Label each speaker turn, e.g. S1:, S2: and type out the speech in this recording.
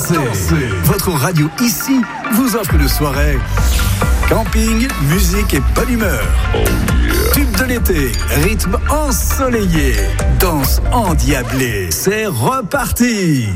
S1: dansez. Votre radio ici vous offre une soirée. Camping, musique et bonne humeur. Oh yeah. Tube de l'été, rythme ensoleillé, danse endiablée. C'est reparti.